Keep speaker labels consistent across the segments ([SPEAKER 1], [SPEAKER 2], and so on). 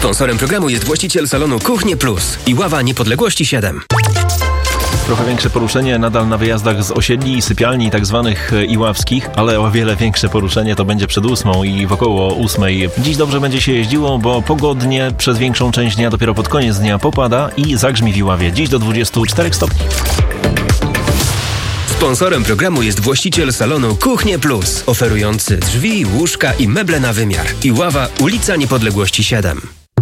[SPEAKER 1] Sponsorem programu jest właściciel salonu Kuchnie Plus i Ława Niepodległości 7.
[SPEAKER 2] Trochę większe poruszenie nadal na wyjazdach z osiedli, sypialni tak zwanych iławskich, ale o wiele większe poruszenie to będzie przed 8 i wokoło 8. Dziś dobrze będzie się jeździło, bo pogodnie przez większą część dnia, dopiero pod koniec dnia popada i zagrzmi w Iławie. Dziś do 24 stopni.
[SPEAKER 1] Sponsorem programu jest właściciel salonu Kuchnie Plus, oferujący drzwi, łóżka i meble na wymiar. Iława, ulica Niepodległości 7.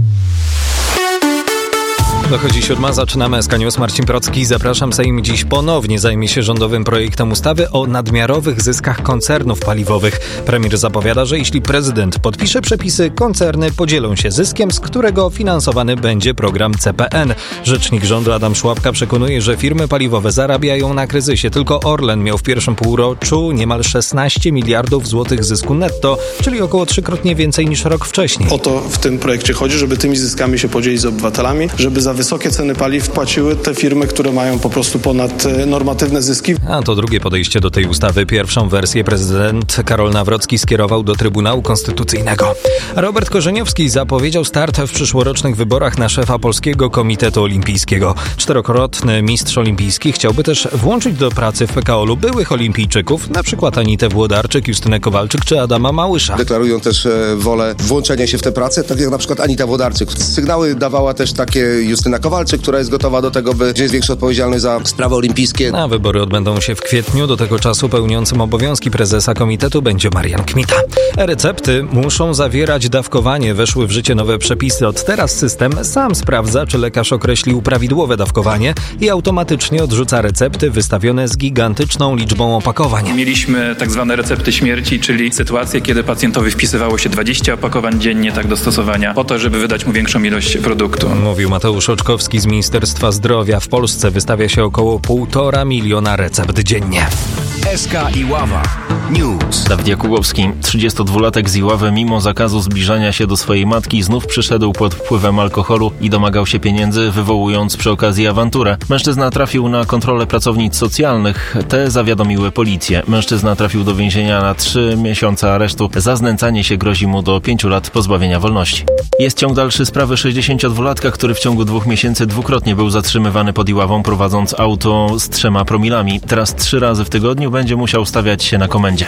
[SPEAKER 3] Dochodzi 7, zaczynamy SK News. Marcin Procki, zapraszam. Sejm dziś ponownie zajmie się rządowym projektem ustawy o nadmiarowych zyskach koncernów paliwowych. Premier zapowiada, że jeśli prezydent podpisze przepisy, koncerny podzielą się zyskiem, z którego finansowany będzie program CPN. Rzecznik rządu Adam Szłapka przekonuje, że firmy paliwowe zarabiają na kryzysie. Tylko Orlen miał w pierwszym półroczu niemal 16 miliardów złotych zysku netto, czyli około 3-krotnie więcej niż rok wcześniej.
[SPEAKER 4] O to w tym projekcie chodzi, żeby tymi zyskami się podzielić z obywatelami, żeby za wysokie ceny paliw płaciły te firmy, które mają po prostu ponadnormatywne zyski.
[SPEAKER 3] A to drugie podejście do tej ustawy. Pierwszą wersję prezydent Karol Nawrocki skierował do Trybunału Konstytucyjnego. Robert Korzeniowski zapowiedział start w przyszłorocznych wyborach na szefa Polskiego Komitetu Olimpijskiego. 4-krotny mistrz olimpijski chciałby też włączyć do pracy w PKO-u byłych olimpijczyków, np. Anitę Włodarczyk, Justynę Kowalczyk czy Adama Małysza.
[SPEAKER 5] Deklarują też wolę włączenia się w tę pracę, tak jak na przykład Anita Włodarczyk. Sygnały dawała też takie Justyna Kowalczyk, która jest gotowa do tego, by wziąć większą odpowiedzialność za sprawy olimpijskie.
[SPEAKER 3] A wybory odbędą się w kwietniu. Do tego czasu pełniącym obowiązki prezesa komitetu będzie Marian Kmita. Recepty muszą zawierać dawkowanie. Weszły w życie nowe przepisy. Od teraz system sam sprawdza, czy lekarz określił prawidłowe dawkowanie i automatycznie odrzuca recepty wystawione z gigantyczną liczbą opakowań.
[SPEAKER 6] Mieliśmy tak zwane recepty śmierci, czyli sytuacje, kiedy pacjentowi wpisywało się 20 opakowań dziennie tak do stosowania, po to, żeby wydać mu większą ilość produktu.
[SPEAKER 3] Mówił Mateusz Oczkowski z Ministerstwa Zdrowia. W Polsce wystawia się około 1,5 miliona recept dziennie.
[SPEAKER 1] SK Iława News.
[SPEAKER 2] Dawid Jakubowski, 32-latek z Iławy, mimo zakazu zbliżania się do swojej matki, znów przyszedł pod wpływem alkoholu i domagał się pieniędzy, wywołując przy okazji awanturę. Mężczyzna trafił na kontrolę pracownic socjalnych. Te zawiadomiły policję. Mężczyzna trafił do więzienia na 3 miesiące aresztu. Za znęcanie się grozi mu do 5 lat pozbawienia wolności. Jest ciąg dalszy sprawy 62-latka, który w ciągu 2 miesięcy dwukrotnie był zatrzymywany pod Iławą, prowadząc auto z 3 promilami. Teraz 3 razy w tygodniu będzie musiał stawiać się na komendzie.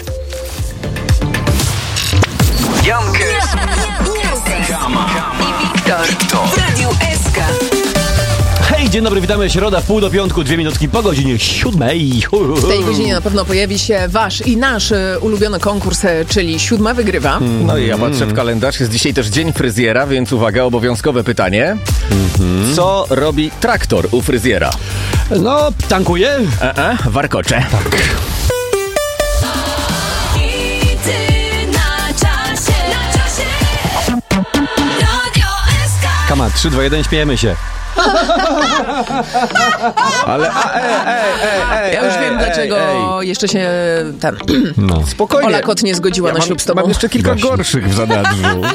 [SPEAKER 7] Jankes, Kama i Wiktor w Radiu SK.
[SPEAKER 8] Hej, dzień dobry, witamy. Środa, w pół do piątku, 2 minutki po godzinie 7.
[SPEAKER 9] W tej godzinie na pewno pojawi się wasz i nasz ulubiony konkurs, czyli 7 wygrywa.
[SPEAKER 10] No i ja patrzę w kalendarz, jest dzisiaj też dzień fryzjera, więc uwaga, obowiązkowe pytanie. Co robi traktor u fryzjera?
[SPEAKER 8] No, tankuje.
[SPEAKER 10] Warkocze. Tak.
[SPEAKER 8] Kama, 3, 2, 1, śmiejemy się.
[SPEAKER 10] Ale
[SPEAKER 9] ja już wiem, dlaczego jeszcze się
[SPEAKER 10] spokojnie.
[SPEAKER 9] Ola Kot nie zgodziła na ślub z tobą.
[SPEAKER 10] Mam jeszcze kilka gorszych w zanadrzu.